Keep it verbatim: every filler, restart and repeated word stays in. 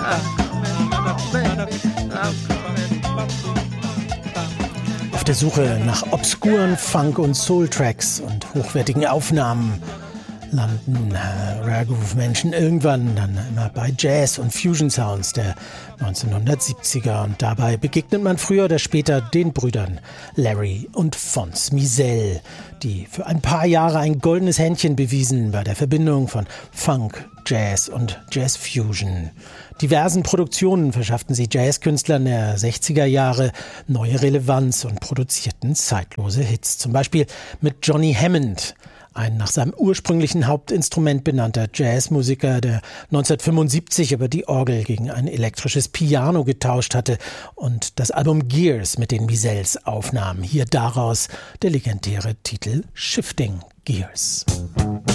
Auf der Suche nach obskuren Funk- und Soul-Tracks und hochwertigen Aufnahmen landen äh, Rare Groove Menschen irgendwann dann immer bei Jazz- und Fusion-Sounds der neunzehnhundertsiebziger. Und dabei begegnet man früher oder später den Brüdern Larry und Fonz Mizell, die für ein paar Jahre ein goldenes Händchen bewiesen bei der Verbindung von Funk, Jazz und Jazz-Fusion. Diversen Produktionen verschafften sie Jazzkünstlern der sechziger Jahre neue Relevanz und produzierten zeitlose Hits. Zum Beispiel mit Johnny Hammond, ein nach seinem ursprünglichen Hauptinstrument benannter Jazzmusiker, der neunzehnhundertfünfundsiebzig aber die Orgel gegen ein elektrisches Piano getauscht hatte und das Album Gears mit den Mizells aufnahm. Hier daraus der legendäre Titel Shifting Gears.